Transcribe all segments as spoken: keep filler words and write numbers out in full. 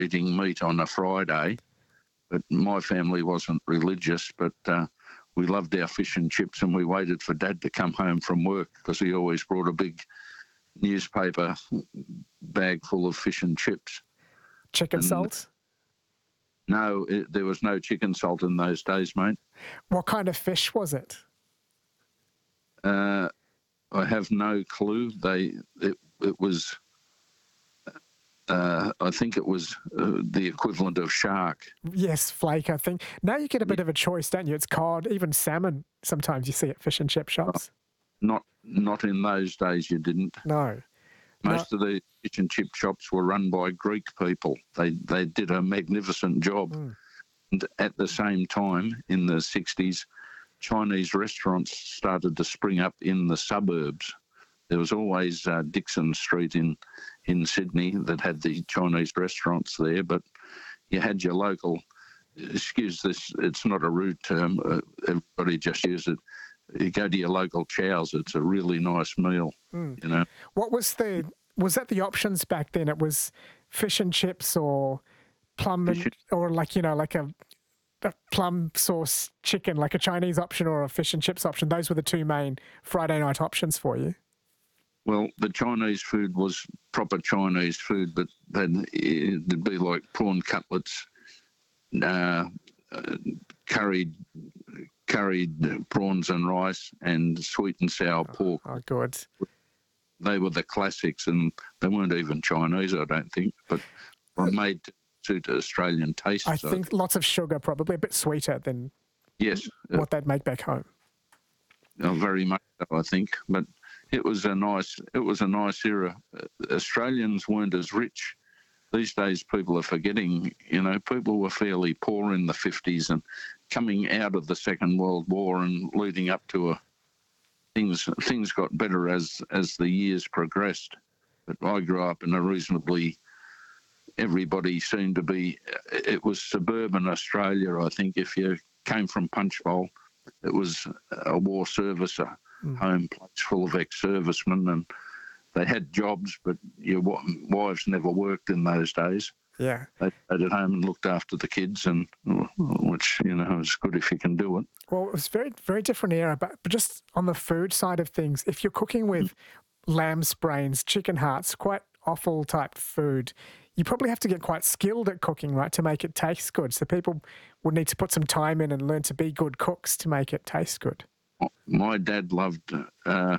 eating meat on a Friday, but my family wasn't religious, but uh, we loved our fish and chips, and we waited for Dad to come home from work because he always brought a big newspaper bag full of fish and chips. Chicken and salt? No, it, there was no chicken salt in those days, mate. What kind of fish was it? Uh, I have no clue. They it, it was, uh, I think it was uh, the equivalent of shark. Yes, flake, I think. Now you get a bit of a choice, don't you? It's cod, even salmon. Sometimes you see at fish and chip shops. Not not in those days, you didn't. No. Most no. of the fish and chip shops were run by Greek people. They they did a magnificent job. Mm. And at the same time, in the sixties, Chinese restaurants started to spring up in the suburbs. There was always uh, Dixon Street in, in Sydney that had the Chinese restaurants there, but you had your local, excuse this, it's not a rude term, uh, everybody just use it. You go to your local Chow's, it's a really nice meal, Mm. you know. What was the, was that the options back then? It was fish and chips or plum, and, Fish or like, you know, like a, a plum sauce chicken, like a Chinese option or a fish and chips option. Those were the two main Friday night options for you. Well, the Chinese food was proper Chinese food, but then it'd be like prawn cutlets, uh, uh, curried curried prawns and rice, and sweet and sour pork. Oh, good. They were the classics, and they weren't even Chinese, I don't think, but were made to suit Australian tastes. I so. think lots of sugar, probably a bit sweeter than Yes. what they'd make back home. Uh, very much so, I think, but it was a nice, it was a nice era. Uh, Australians weren't as rich. These days, people are forgetting. You know, people were fairly poor in the fifties, and coming out of the Second World War and leading up to a things things got better as as the years progressed. But I grew up in a reasonably. Everybody seemed to be. It was suburban Australia. I think if you came from Punchbowl, it was a war service. A, Mm. home place full of ex-servicemen, and they had jobs, but your wives never worked in those days. Yeah. They stayed at home and looked after the kids, and which, you know, is good if you can do it. Well, it was very, very different era, but, but just on the food side of things, if you're cooking with mm. lamb's brains, chicken hearts, quite offal type food, you probably have to get quite skilled at cooking, right, to make it taste good. So people would need to put some time in and learn to be good cooks to make it taste good. My dad loved uh,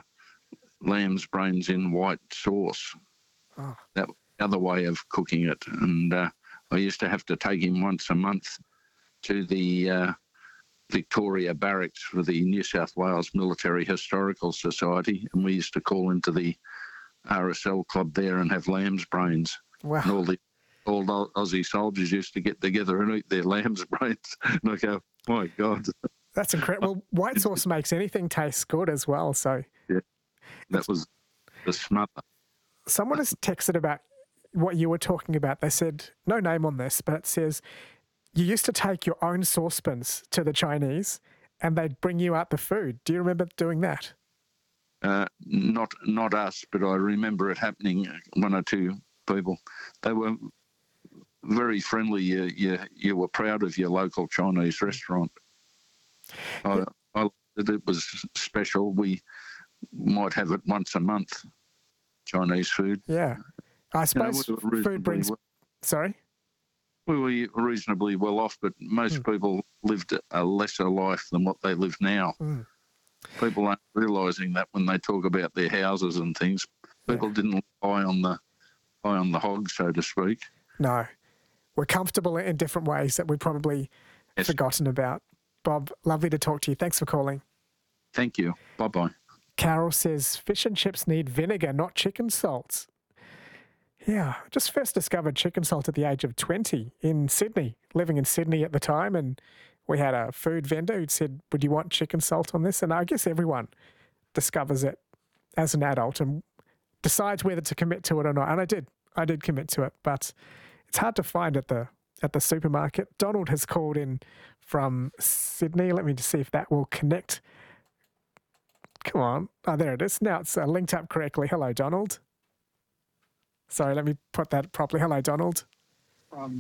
lamb's brains in white sauce. Oh. That was the other way of cooking it. And uh, I used to have to take him once a month to the uh, Victoria Barracks for the New South Wales Military Historical Society, and we used to call into the R S L club there and have lamb's brains. Wow. And all the old Aussie soldiers used to get together and eat their lamb's brains. And I go, my God. That's incredible. Well, white sauce makes anything taste good as well. So yeah, that was the smother. Someone has texted about what you were talking about. They said, no name on this, but it says you used to take your own saucepans to the Chinese and they'd bring you out the food. Do you remember doing that? Uh, not not us, but I remember it happening. One or two people. They were very friendly. You, you, you were proud of your local Chinese restaurant. I, I, it was special. We might have it once a month, Chinese food. Yeah. I suppose you know, we food brings... well, Sorry? We were reasonably well off, but most mm. people lived a lesser life than what they live now. Mm. People aren't realising that when they talk about their houses and things. People yeah. didn't lie on the lie on the hog, so to speak. No. We're comfortable in different ways that we've probably yes. forgotten about. Bob, lovely to talk to you. Thanks for calling. Thank you. Bye-bye. Carol says fish and chips need vinegar, not chicken salt. Yeah, just first discovered chicken salt at the age of twenty in Sydney, living in Sydney at the time, and we had a food vendor who said, would you want chicken salt on this? And I guess everyone discovers it as an adult and decides whether to commit to it or not. And I did. I did commit to it, but it's hard to find at the at the supermarket. Donald has called in from Sydney. Let me just see if that will connect. Come on. Oh, there it is. Now it's uh, linked up correctly. Hello, Donald. Sorry, let me put that properly. Hello, Donald. from